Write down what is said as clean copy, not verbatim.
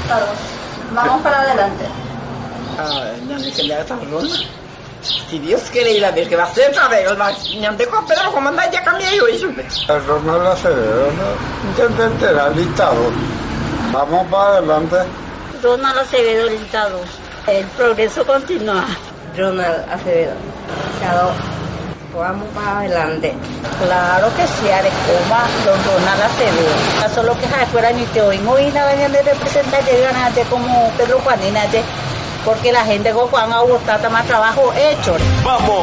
dictados. Vamos para adelante. No sé qué le haga Rona. Si Dios quiere y la Virgen va a ser para ver, no tengo que esperar como anda ya cambié yo eso. Ronald Acevedo, intenta enterar dictado. Vamos para adelante. Ronald Acevedo, dictado. El progreso continúa. Ronald Acevedo, dictado. Vamos para adelante. Claro que sí, Arecoba, don Ronald Acevedo. Solo que fuera ni te oí, hoy no venían de representar, llegan a como Pedro Juanina, porque la gente con Juan a buscar más trabajo hecho. ¡Vamos!